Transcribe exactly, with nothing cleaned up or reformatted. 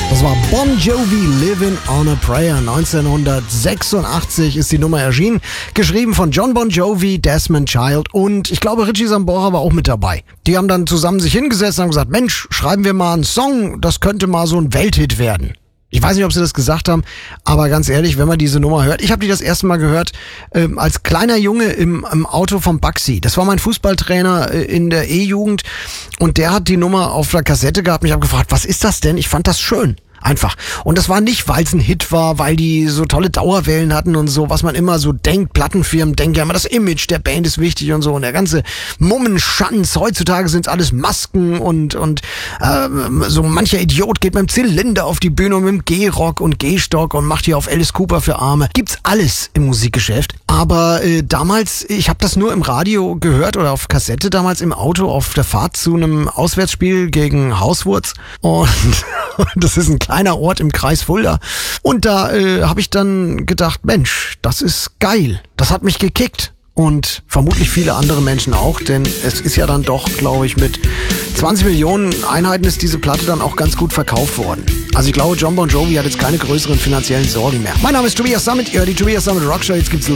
Das war Bon Jovi, Living on a Prayer. neunzehnhundertsechsundachtzig ist die Nummer erschienen. Geschrieben von John Bon Jovi, Desmond Child und ich glaube Richie Sambora war auch mit dabei. Die haben dann zusammen sich hingesetzt und haben gesagt, Mensch, schreiben wir mal einen Song, das könnte mal so ein Welthit werden. Ich weiß nicht, ob sie das gesagt haben, aber ganz ehrlich, wenn man diese Nummer hört, ich habe die das erste Mal gehört ähm, als kleiner Junge im, im Auto vom Baxi. Das war mein Fußballtrainer äh, in der E-Jugend und der hat die Nummer auf der Kassette gehabt und ich habe gefragt, was ist das denn? Ich fand das schön. Einfach. Und das war nicht, weil es ein Hit war, weil die so tolle Dauerwellen hatten und so, was man immer so denkt. Plattenfirmen denken ja immer, das Image der Band ist wichtig und so. Und der ganze Mummenschanz. Heutzutage sind es alles Masken und und äh, so mancher Idiot geht mit dem Zylinder auf die Bühne und mit dem G-Rock und G-Stock und macht hier auf Alice Cooper für Arme. Gibt's alles im Musikgeschäft. Aber äh, damals, ich habe das nur im Radio gehört oder auf Kassette damals im Auto auf der Fahrt zu einem Auswärtsspiel gegen Hauswurz. Und das ist ein kleiner Ort im Kreis Fulda. Und da äh, habe ich dann gedacht, Mensch, das ist geil. Das hat mich gekickt. Und vermutlich viele andere Menschen auch, denn es ist ja dann doch, glaube ich, mit zwanzig Millionen Einheiten ist diese Platte dann auch ganz gut verkauft worden. Also ich glaube, John Bon Jovi hat jetzt keine größeren finanziellen Sorgen mehr. Mein Name ist Tobias Summit, ihr hört die Tobias Summit Rockshow. Jetzt gibt's